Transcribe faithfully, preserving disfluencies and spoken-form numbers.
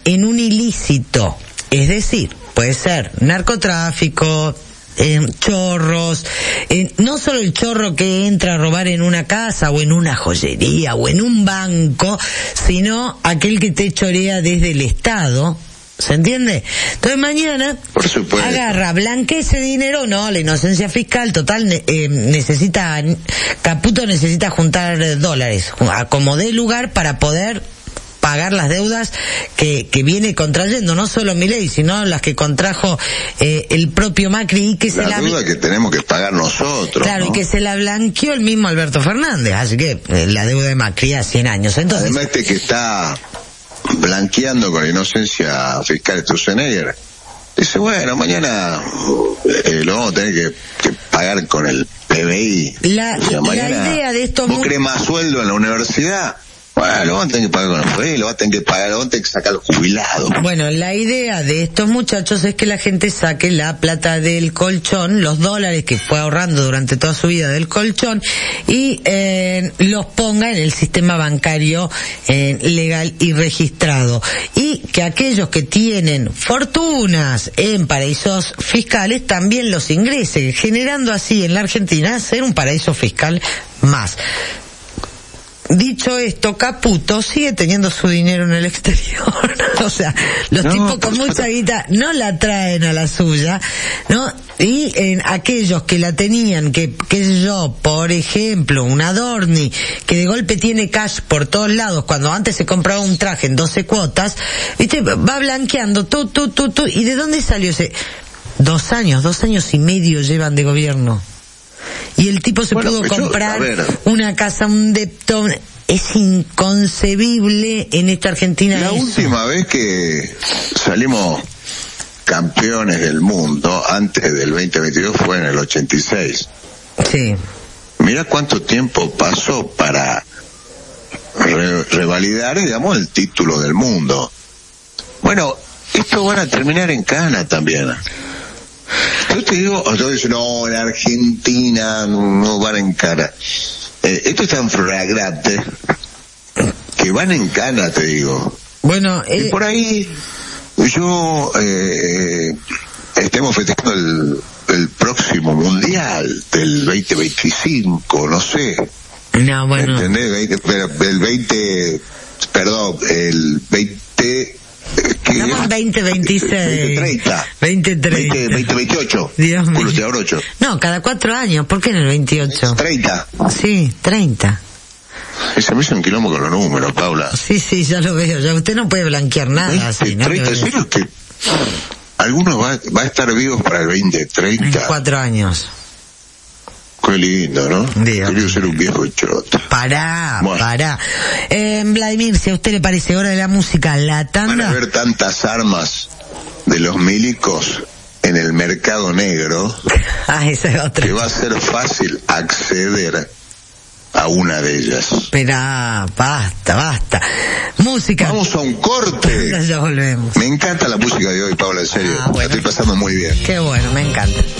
en un ilícito, es decir, puede ser narcotráfico, Eh, chorros, eh, no solo el chorro que entra a robar en una casa o en una joyería o en un banco, sino aquel que te chorea desde el Estado. ¿Se entiende? Entonces mañana Por supuesto. agarra, blanquea ese dinero, no, la inocencia fiscal, total, eh, necesita, Caputo necesita juntar dólares, como dé lugar para poder pagar las deudas que, que viene contrayendo, no solo Milei, sino las que contrajo eh, el propio Macri y que se la la... deuda que tenemos que pagar nosotros. Claro, ¿no? y que se la blanqueó el mismo Alberto Fernández, así que eh, la deuda de Macri a cien años. Entonces, además este que está blanqueando con la inocencia fiscal Sturzenegger, dice, bueno, mañana eh, lo vamos a tener que, que pagar con el P B I. La, o sea, mañana, la idea de esto... ¿vos querés más sueldo en la universidad? Bueno, lo van a tener que pagar con el P B I, lo van a tener que pagar, lo van a tener que sacar los jubilados. Bueno, la idea de estos muchachos es que la gente saque la plata del colchón, los dólares que fue ahorrando durante toda su vida del colchón, y eh, los ponga en el sistema bancario eh, legal y registrado. Y que aquellos que tienen fortunas en paraísos fiscales también los ingresen, generando así en la Argentina ser un paraíso fiscal más. Dicho esto, Caputo sigue teniendo su dinero en el exterior. O sea, los no, tipos con mucha guita no la traen a la suya, ¿no? Y en aquellos que la tenían, que, qué sé yo, por ejemplo, un Adorni, que de golpe tiene cash por todos lados, cuando antes se compraba un traje en doce cuotas, viste, va blanqueando, tú, tú, tú, tú, ¿y de dónde salió ese? Dos años, dos años y medio llevan de gobierno. Y el tipo se bueno, pudo comprar yo, una casa, un depto. Es inconcebible en esta Argentina. La eso. última vez que salimos campeones del mundo, antes del veinte veintidós, fue en el ochenta y seis. Sí. Mirá cuánto tiempo pasó para re- revalidar, digamos, el título del mundo. Bueno, esto van a terminar en cana también. Yo te digo, yo digo, no, en Argentina no van en cana. Eh, esto es tan flagrante que van en cana, te digo. Bueno, eh... y por ahí yo eh, estemos festejando el, el próximo mundial del veinte veinticinco, no sé. No, bueno. ¿Entendés? veinte, pero el veinte, perdón, el veinte... Estamos veinte veintiséis. veinte treinta. veinte treinta. veinte veintiocho. Dios mío. ocho. No, cada cuatro años. ¿Por qué en el veintiocho? treinta. Sí, treinta. Ese me hizo un quilombo con los números, Paula. Sí, sí, ya lo veo. Ya usted no puede blanquear nada así, ¿no? treinta, ¿en serio que algunos va, va a estar vivos para el veinte treinta? En cuatro años. Qué lindo, ¿no? Dios. Quería ser un viejo choto. Pará, bueno. pará. Eh, Vladimir, si a usted le parece hora de la música, la tanda... Van a ver tantas armas de los milicos en el mercado negro ah, esa es otra. que va a ser fácil acceder a una de ellas. Esperá, basta, basta. Música. Vamos a un corte. Ya volvemos. Me encanta la música de hoy, Paula, en serio. Ah, bueno. La estoy pasando muy bien. Qué bueno, me encanta.